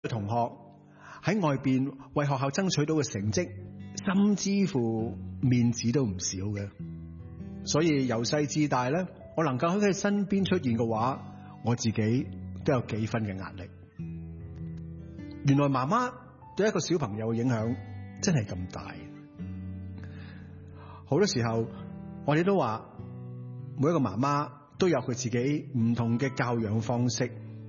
同學喺外邊為學校爭取到嘅成績，甚至乎面子都唔少嘅。所以由細至大咧，我能夠喺佢身邊出現嘅話，我自己都有幾分嘅壓力。原來媽媽對一個小朋友嘅影響真係咁大。好多時候我哋都話，每一個媽媽都有佢自己唔同嘅教養方式，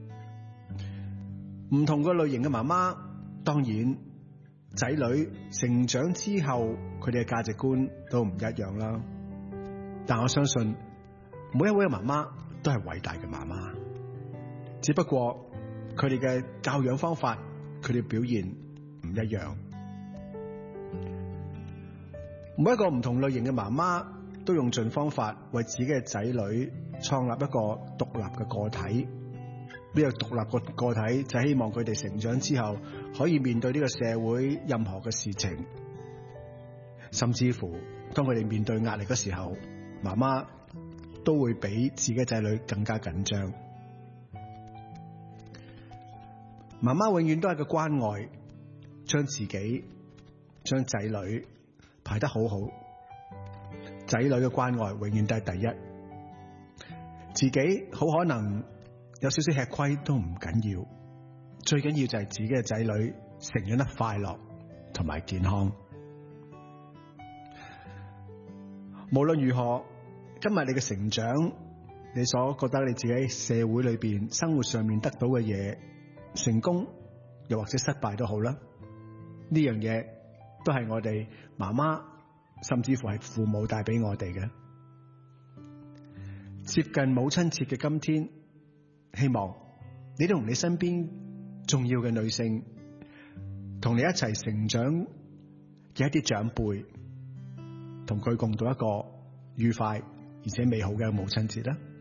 唔同個類型嘅媽媽，當然仔女成長之後，佢哋嘅價值觀都唔一樣啦。但我相信每一位嘅媽媽都係偉大嘅媽媽，只不過佢哋嘅教養方法，佢哋表現唔一樣。每一個唔同類型嘅媽媽都用盡方法為自己嘅仔女創立一個獨立嘅個體。呢個獨立個體就希望佢哋成長之後可以面對呢個社會任何嘅事情，甚至乎當佢哋面對壓力嘅時候，媽媽都會比自己嘅仔女更加緊張。媽媽永遠都係個關愛，將自己將仔女排得好好，仔女嘅關愛永遠都係第一，自己好可能有少少吃虧都唔緊要，最緊要就係自己嘅仔女成長得快樂同埋健康。無論如何，今日你嘅成長，你所覺得你自己喺社會裏邊生活上面得到嘅嘢，成功又或者失敗都好啦，呢樣嘢都係我哋媽媽甚至乎係父母帶俾我哋嘅。接近母親節嘅今天，希望你都同你身邊重要嘅女性，同你一齊成長嘅一啲長輩，同佢共度一個愉快而且美好嘅母親節啦。